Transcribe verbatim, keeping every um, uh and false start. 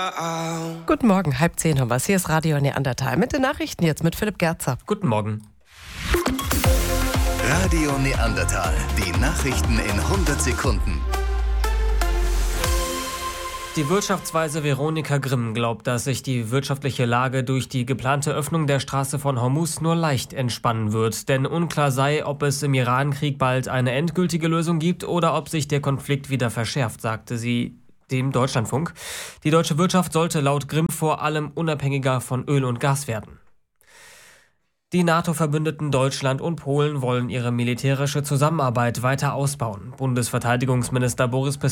Guten Morgen, halb zehn haben wir es. Hier ist Radio Neandertal mit den Nachrichten jetzt mit Philipp Gerzer. Guten Morgen. Radio Neandertal, die Nachrichten in hundert Sekunden. Die Wirtschaftsweise Veronika Grimm glaubt, dass sich die wirtschaftliche Lage durch die geplante Öffnung der Straße von Hormuz nur leicht entspannen wird. Denn unklar sei, ob es im Irankrieg bald eine endgültige Lösung gibt oder ob sich der Konflikt wieder verschärft, sagte sie dem Deutschlandfunk. Die deutsche Wirtschaft sollte laut Grimm vor allem unabhängiger von Öl und Gas werden. Die NATO-Verbündeten Deutschland und Polen wollen ihre militärische Zusammenarbeit weiter ausbauen. Bundesverteidigungsminister Boris Pistorius